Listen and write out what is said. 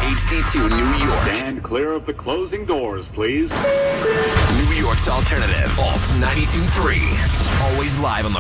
HD2 New York. Stand clear of the closing doors, please. New York's alternative. Alt 92.3. Always live on the